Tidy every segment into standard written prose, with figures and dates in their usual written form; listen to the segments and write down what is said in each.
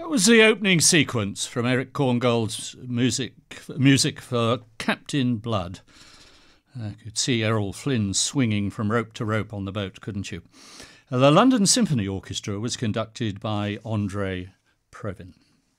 That was the opening sequence from Eric Korngold's music for Captain Blood. I could see Errol Flynn swinging from rope to rope on the boat, couldn't you? The London Symphony Orchestra was conducted by Andre Previn.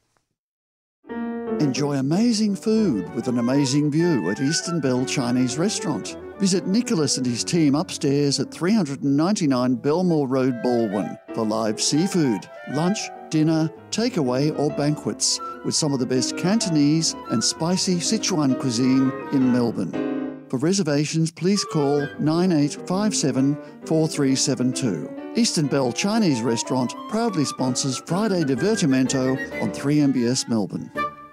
Enjoy amazing food with an amazing view at Eastern Bell Chinese Restaurant. Visit Nicholas and his team upstairs at 399 Belmore Road, Baldwin for live seafood, lunch, dinner, takeaway or banquets with some of the best Cantonese and spicy Sichuan cuisine in Melbourne. For reservations, please call 9857 4372. Eastern Bell Chinese Restaurant proudly sponsors Friday Divertimento on 3MBS Melbourne.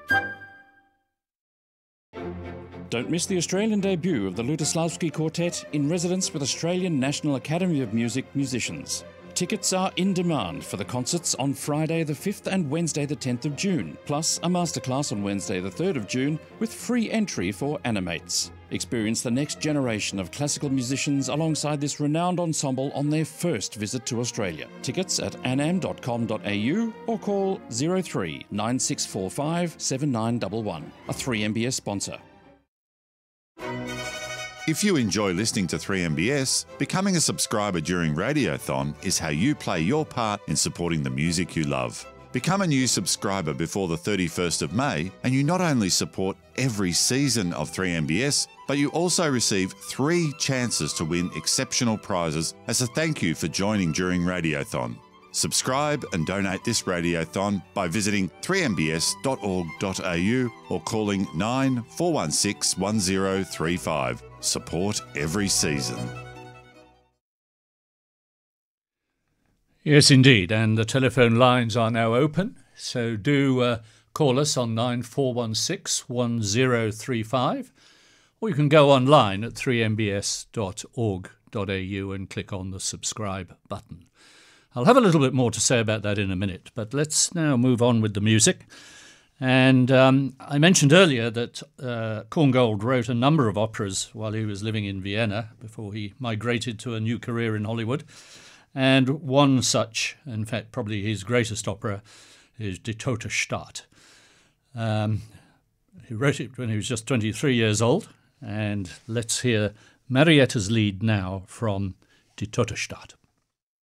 Don't miss the Australian debut of the Lutoslavsky Quartet in residence with Australian National Academy of Music musicians. Tickets are in demand for the concerts on Friday the 5th and Wednesday the 10th of June, plus a masterclass on Wednesday the 3rd of June with free entry for Animates. Experience the next generation of classical musicians alongside this renowned ensemble on their first visit to Australia. Tickets at anam.com.au or call 03 9645 7911, a 3MBS sponsor. If you enjoy listening to 3MBS, becoming a subscriber during Radiothon is how you play your part in supporting the music you love. Become a new subscriber before the 31st of May and you not only support every season of 3MBS, but you also receive 3 chances to win exceptional prizes as a thank you for joining during Radiothon. Subscribe and donate this Radiothon by visiting 3mbs.org.au or calling 9416 1035. Support every season. Yes, indeed, and the telephone lines are now open, so do call us on 9416 1035, or you can go online at 3mbs.org.au and click on the subscribe button. I'll have a little bit more to say about that in a minute, but let's now move on with the music. And I mentioned earlier that Korngold wrote a number of operas while he was living in Vienna before he migrated to a new career in Hollywood. And one such, in fact, probably his greatest opera, is Die Tote Stadt. He wrote it when he was just 23 years old. And let's hear Marietta's Lied now from Die Tote Stadt.